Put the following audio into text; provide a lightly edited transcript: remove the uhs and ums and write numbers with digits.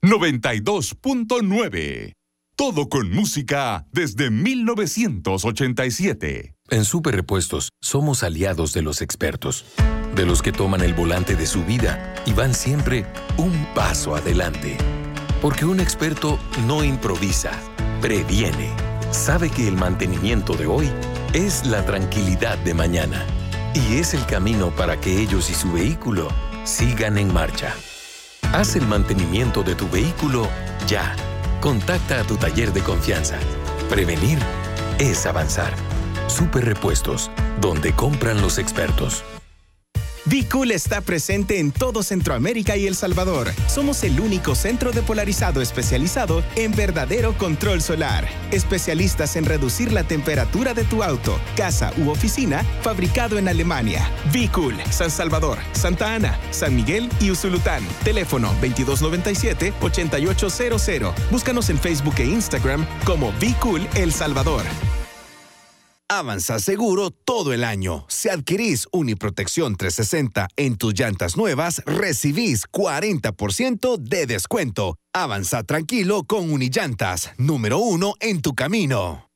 92.9. Todo con música desde 1987. En Super Repuestos somos aliados de los expertos, de los que toman el volante de su vida y van siempre un paso adelante. Porque un experto no improvisa, previene. Sabe que el mantenimiento de hoy es la tranquilidad de mañana. Y es el camino para que ellos y su vehículo sigan en marcha. Haz el mantenimiento de tu vehículo ya. Contacta a tu taller de confianza. Prevenir es avanzar. Super Repuestos, donde compran los expertos. Be-Cool está presente en todo Centroamérica y El Salvador. Somos el único centro depolarizado especializado en verdadero control solar. Especialistas en reducir la temperatura de tu auto, casa u oficina, fabricado en Alemania. Be-Cool, San Salvador, Santa Ana, San Miguel y Usulután. Teléfono 2297-8800. Búscanos en Facebook e Instagram como Be-Cool El Salvador. Avanza Seguro todo el año. Si adquirís Uniprotección 360 en tus llantas nuevas, recibís 40% de descuento. Avanza tranquilo con Unillantas, número 1 en tu camino.